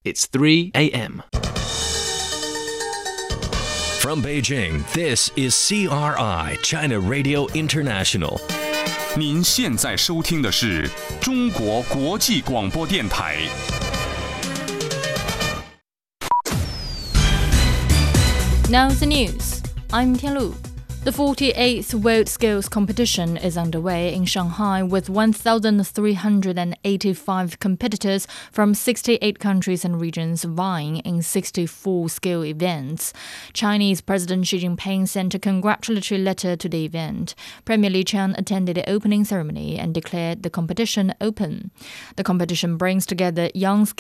It's 3 a.m. From Beijing, this is CRI, China Radio International. 您现在收听的是中国国际广播电台。 Now the news. I'm Tianlu. The 48th World Skills Competition is underway in Shanghai with 1,385 competitors from 68 countries and regions vying in 64 skill events. Chinese President Xi Jinping sent a congratulatory letter to the event. Premier Li Qiang attended the opening ceremony and declared the competition open. The competition brings together young